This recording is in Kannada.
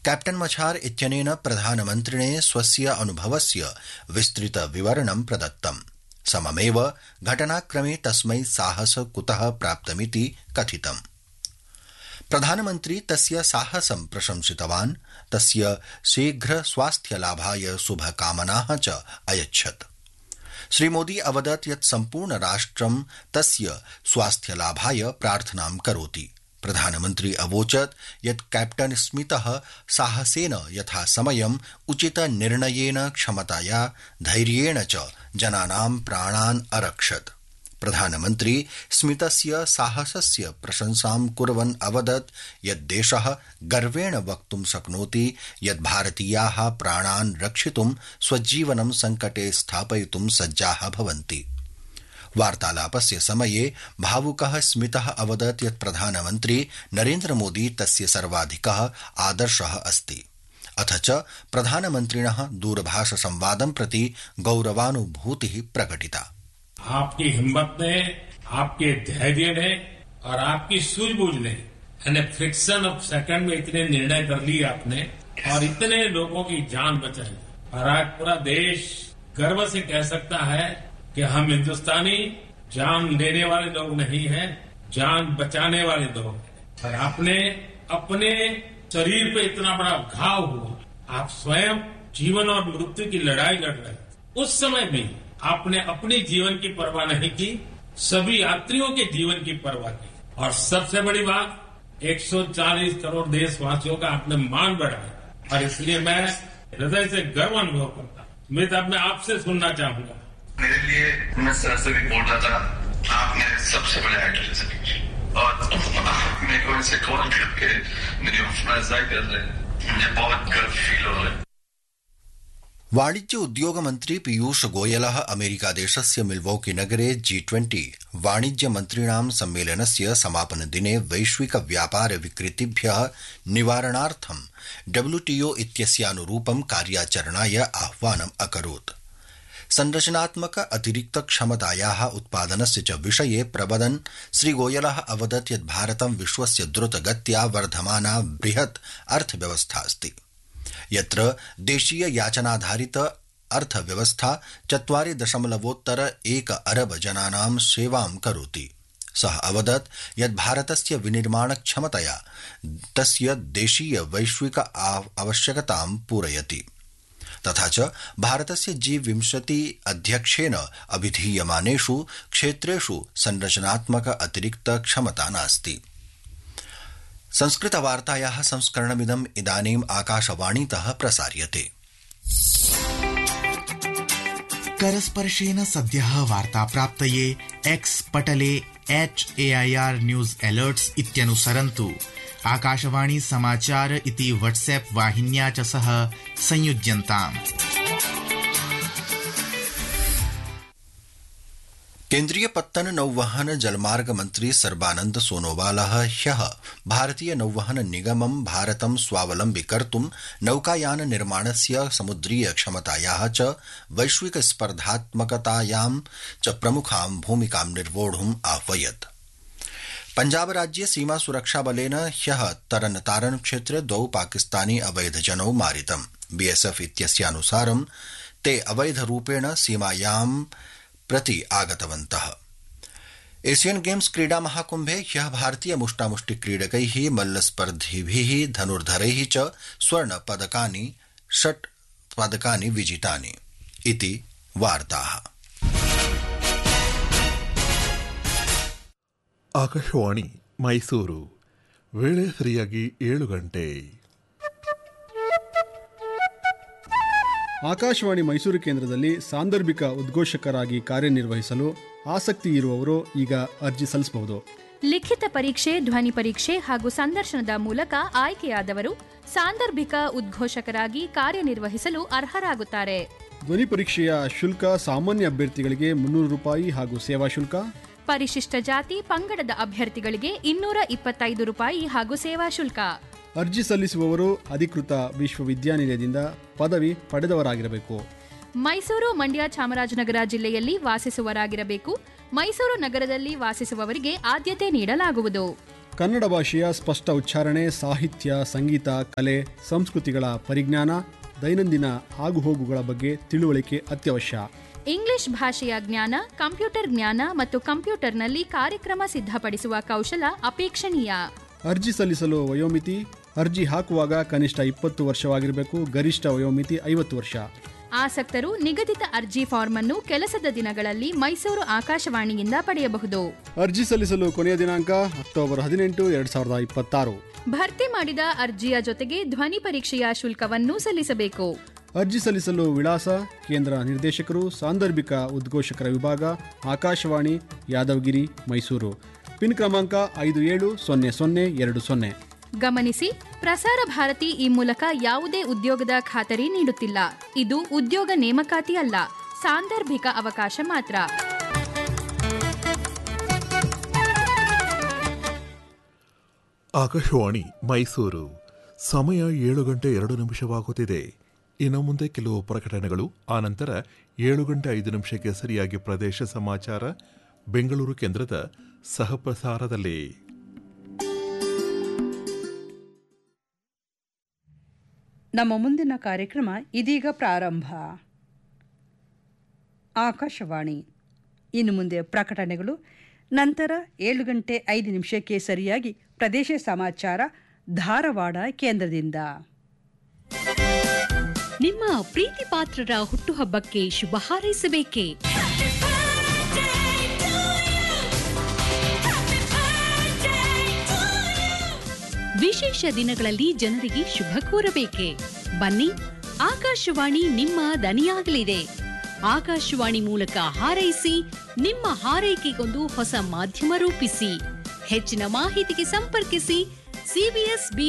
कैप्टन मछार इत्यनेन प्रधानमन्त्रिणे स्वस्य अनुभवस्य विस्तृत विवरणं प्रदत्तम्। सममेव घटनाक्रमे तस्मै साहस कुतः प्राप्तमिति कथितम्। प्रधानमन्त्री तस्य साहसं प्रशंसितवान्, तस्य शीघ्र स्वास्थ्यलाभाय शुभकामनाः च अयच्छत्। श्रीमोदी अवदत् यत् सम्पूर्ण राष्ट्रं तस्य स्वास्थ्यलाभाय प्रार्थनां करोति। प्रधानमन्त्री अवोचत् यत् कैप्टन स्मितः साहसेन यथासमयम् उचित निर्णयेन क्षमताया धैर्येण च जनानां प्राणान् अरक्षत्। प्रधानमन्त्री स्मितस्य साहसस्य प्रशंसां कुर्वन् अवदत् यत् देशः गर्वेण वक्तुं शक्नोति यत् भारतीयाः प्राणान् रक्षितुं स्वजीवनं संकटे स्थापयितुं सज्जाः भवन्ति। वार्तालापस्य समये भावुकः स्मितः अवदत् यत् प्रधानमन्त्री नरेन्द्रमोदी तस्य सर्वाधिकः आदर्शः अस्ति। अथ च प्रधानमन्त्रिणः दूरभाष संवादं प्रति गौरवानुभूतिः प्रकटिता। आपकी हिम्मत ने, आपके धैर्य ने और आपकी सूझबूझ ने फ्रिक्शन ऑफ सेकंड में इतने निर्णय कर लिए आपने और इतने लोगों की जान बचाई। और आज पूरा देश गर्व से कह सकता है कि हम हिंदुस्तानी जान लेने वाले लोग नहीं हैं, जान बचाने वाले लोग हैं। और आपने अपने शरीर पे इतना बड़ा घाव हुआ, आप स्वयं जीवन और मृत्यु की लड़ाई लड़ रहे थे। उस समय भी आपने अपनी जीवन की परवाह नहीं की, सभी यात्रियों के जीवन की परवाह की। और सबसे बड़ी बात, 140 करोड़ देशवासियों का आपने मान बढ़ाया। और इसलिए मैं हृदय से गर्व अनुभव करता हूं। मैं आपसे सुनना चाहूंगा। मेरे लिए, मैं सर से भी बोल रहा था, आप मेरे सबसे बड़े आइडल हैं और मेरे को ऐसे कॉल करके मेरी अफवाह कर रहे हैं, मुझे बहुत गर्व फील हो रहा है। वाणिज्य उद्योग मंत्री पीयूष गोयलः अमेरिकादेशस्य मिल्वॉकी नगरे G20 वाणिज्य मन्त्रिणां सम्मेलनस्य समापनदिने वैश्विक व्यापार विकृतिभ्यः निवारणार्थं WTO इत्यस्यानुरूपं कार्याचरणाय आह्वानम् अकरोत्। संरचनात्मक अतिरिक्त क्षमतायाः उत्पादनस्य च विषये प्रवदन् श्रीगोयलः अवदत् यत् भारतं विश्वस्य द्रुतगत्या वर्धमाना बृहत् अर्थव्यवस्था अस्ति, यत्र देशीय याचनाधारित अर्थव्यवस्था 4.1 अरब जनानां सेवां करोति। सः अवदत् यत् भारतस्य विनिर्माण क्षमतया तस्य देशीय वैश्विक आवश्यकतां पूरयति। तथा च भारतस्य G20 अध्यक्षेण अभिधीयमानेषु क्षेत्रेषु संरचनात्मक अतिरिक्त क्षमता नास्ति। संस्कृतवार्तायाः संस्करणमिदम् इदानीम् आकाशवाणीतः प्रसार्यते। करस्पर्शेन सद्यः वार्ता प्राप्तये एक्स पटले @AIR न्यूज अलर्ट्स इत्यनुसरन्तु। आकाशवाणी समाचार इति व्हाट्सएप वाहिन्या च सह संयुज्यन्ताम्। केन्द्रीय पत्तन नौवहन जलमार्ग मंत्री सर्बानंद सोनोवालः ह्यः भारतीय नौवहन निगमं भारतं स्वावलम्बी कर्तुं नौकायान निर्माणस्य समुद्रीय क्षमतायाः च वैश्विक स्पर्धात्मकतायां च प्रमुखां भूमिकां निर्वोढुम् आह्वयत्। पंजाब राज्ये सीमा सुरक्षा बलेन ह्यः तरनतारन क्षेत्रे 2 पाकिस्तानी अवैधजनौ मारितम्। BSF इत्यस्यानुसारं ते अवैधरूपेण सीमायां प्रति आगतवन्तः। एशियन गेम्स क्रीडा महाकुंभे ह्यः भारतीय मुष्टामुष्टि क्रीडकैः मल्लस्पर्धिभिः धनुर्धरैः च स्वर्ण पदकानि 6 पदकानि विजितानि इति वार्ताः। ಆಕಾಶವಾಣಿ ಮೈಸೂರು ವೇಳೆ ಸರಿಯಾಗಿ 7 ಗಂಟೆ. ಆಕಾಶವಾಣಿ ಮೈಸೂರು ಕೇಂದ್ರದಲ್ಲಿ ಸಾಂದರ್ಭಿಕ ಉದ್ಘೋಷಕರಾಗಿ ಕಾರ್ಯನಿರ್ವಹಿಸಲು ಆಸಕ್ತಿ ಇರುವವರು ಈಗ ಅರ್ಜಿ ಸಲ್ಲಿಸಬಹುದು. ಲಿಖಿತ ಪರೀಕ್ಷೆ, ಧ್ವನಿ ಪರೀಕ್ಷೆ ಹಾಗೂ ಸಂದರ್ಶನದ ಮೂಲಕ ಆಯ್ಕೆಯಾದವರು ಸಾಂದರ್ಭಿಕ ಉದ್ಘೋಷಕರಾಗಿ ಕಾರ್ಯನಿರ್ವಹಿಸಲು ಅರ್ಹರಾಗುತ್ತಾರೆ. ಧ್ವನಿ ಪರೀಕ್ಷೆಯ ಶುಲ್ಕ ಸಾಮಾನ್ಯ ಅಭ್ಯರ್ಥಿಗಳಿಗೆ ₹300 ಹಾಗೂ ಸೇವಾ ಶುಲ್ಕ, ಪರಿಶಿಷ್ಟ ಜಾತಿ ಪಂಗಡದ ಅಭ್ಯರ್ಥಿಗಳಿಗೆ ₹225 ಹಾಗೂ ಸೇವಾ ಶುಲ್ಕ. ಅರ್ಜಿ ಸಲ್ಲಿಸುವವರು ಅಧಿಕೃತ ವಿಶ್ವವಿದ್ಯಾನಿಲಯದಿಂದ ಪದವಿ ಪಡೆದವರಾಗಿರಬೇಕು. ಮೈಸೂರು, ಮಂಡ್ಯ, ಚಾಮರಾಜನಗರ ಜಿಲ್ಲೆಯಲ್ಲಿ ವಾಸಿಸುವವರಾಗಿರಬೇಕು. ಮೈಸೂರು ನಗರದಲ್ಲಿ ವಾಸಿಸುವವರಿಗೆ ಆದ್ಯತೆ ನೀಡಲಾಗುವುದು. ಕನ್ನಡ ಭಾಷೆಯ ಸ್ಪಷ್ಟ ಉಚ್ಚಾರಣೆ, ಸಾಹಿತ್ಯ, ಸಂಗೀತ, ಕಲೆ, ಸಂಸ್ಕೃತಿಗಳ ಪರಿಜ್ಞಾನ, ದೈನಂದಿನ ಆಗುಹೋಗುಗಳ ಬಗ್ಗೆ ತಿಳುವಳಿಕೆ ಅತ್ಯವಶ್ಯ. ಇಂಗ್ಲಿಷ್ ಭಾಷೆಯ ಜ್ಞಾನ, ಕಂಪ್ಯೂಟರ್ ಜ್ಞಾನ ಮತ್ತು ಕಂಪ್ಯೂಟರ್ನಲ್ಲಿ ಕಾರ್ಯಕ್ರಮ ಸಿದ್ಧಪಡಿಸುವ ಕೌಶಲ ಅಪೇಕ್ಷಣೀಯ. ಅರ್ಜಿ ಸಲ್ಲಿಸಲು ವಯೋಮಿತಿ: ಅರ್ಜಿ ಹಾಕುವಾಗ ಕನಿಷ್ಠ 20 ವರ್ಷವಾಗಿರಬೇಕು. ಗರಿಷ್ಠ ವಯೋಮಿತಿ 50 ವರ್ಷ. ಆಸಕ್ತರು ನಿಗದಿತ ಅರ್ಜಿ ಫಾರ್ಮ್ ಅನ್ನು ಕೆಲಸದ ದಿನಗಳಲ್ಲಿ ಮೈಸೂರು ಆಕಾಶವಾಣಿಯಿಂದ ಪಡೆಯಬಹುದು. ಅರ್ಜಿ ಸಲ್ಲಿಸಲು ಕೊನೆಯ ದಿನಾಂಕ ಅಕ್ಟೋಬರ್ 18, 2026. ಭರ್ತಿ ಮಾಡಿದ ಅರ್ಜಿಯ ಜೊತೆಗೆ ಧ್ವನಿ ಪರೀಕ್ಷೆಯ ಶುಲ್ಕವನ್ನು ಸಲ್ಲಿಸಬೇಕು. ಅರ್ಜಿ ಸಲ್ಲಿಸಲು ವಿಳಾಸ: ಕೇಂದ್ರ ನಿರ್ದೇಶಕರು, ಸಾಂದರ್ಭಿಕ ಉದ್ಘೋಷಕರ ವಿಭಾಗ, ಆಕಾಶವಾಣಿ, ಯಾದವಗಿರಿ, ಮೈಸೂರು. ಪಿನ್ ಕ್ರಮಾಂಕ 570020. ಗಮನಿಸಿ, ಪ್ರಸಾರ ಭಾರತಿ ಈ ಮೂಲಕ ಯಾವುದೇ ಉದ್ಯೋಗದ ಖಾತರಿ ನೀಡುತ್ತಿಲ್ಲ. ಇದು ಉದ್ಯೋಗ ನೇಮಕಾತಿ ಅಲ್ಲ, ಸಾಂದರ್ಭಿಕ ಅವಕಾಶ ಮಾತ್ರ. ಆಕಾಶವಾಣಿ ಮೈಸೂರು. ಸಮಯ 7:02 ಇನ್ನು ಮುಂದೆ ಕೆಲವು ಪ್ರಕಟಣೆಗಳು. ಆನಂತರ 7:05 ಸರಿಯಾಗಿ ಪ್ರದೇಶ ಸಮಾಚಾರ ಬೆಂಗಳೂರು ಕೇಂದ್ರದ ಸಹಪ್ರಸಾರದಲ್ಲಿ. ನಮ್ಮ ಮುಂದಿನ ಕಾರ್ಯಕ್ರಮ ಇದೀಗ ಪ್ರಾರಂಭ. ಆಕಾಶವಾಣಿ. ಇನ್ನು ಮುಂದೆ ಪ್ರಕಟಣೆಗಳು, ನಂತರ 7:05 ಸರಿಯಾಗಿ ಪ್ರದೇಶ ಸಮಾಚಾರ ಧಾರವಾಡ ಕೇಂದ್ರದಿಂದ. ನಿಮ್ಮ ಪ್ರೀತಿ ಪಾತ್ರರ ಹುಟ್ಟುಹಬ್ಬಕ್ಕೆ ಶುಭ ಹಾರೈಸಬೇಕೇ? ವಿಶೇಷ ದಿನಗಳಲ್ಲಿ ಜನರಿಗೆ ಶುಭ ಕೋರಬೇಕೆ? ಬನ್ನಿ, ಆಕಾಶವಾಣಿ ನಿಮ್ಮ ದನಿಯಾಗಲಿದೆ. ಆಕಾಶವಾಣಿ ಮೂಲಕ ಹಾರೈಸಿ, ನಿಮ್ಮ ಹಾರೈಕೆಗೊಂದು ಹೊಸ ಮಾಧ್ಯಮ ರೂಪಿಸಿ. ಹೆಚ್ಚಿನ ಮಾಹಿತಿಗೆ ಸಂಪರ್ಕಿಸಿ CBS